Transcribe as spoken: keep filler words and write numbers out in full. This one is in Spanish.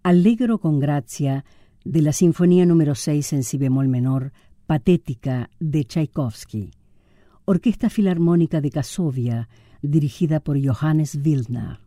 Allegro con gracia de la Sinfonía número seis en si bemol menor, Patética de Tchaikovsky. Orquesta Filarmónica de Casovia, dirigida por Johannes Wildner.